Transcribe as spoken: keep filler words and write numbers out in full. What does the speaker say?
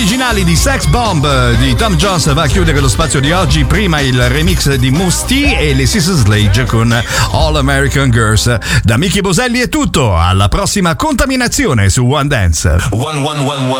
originali di Sex Bomb di Tom Jones va a chiudere lo spazio di oggi. Prima il remix di Mousse T e le Sister Sledge con All American Girls. Da Mickey Boselli è tutto, alla prossima contaminazione su One Dance. One, one, one, one.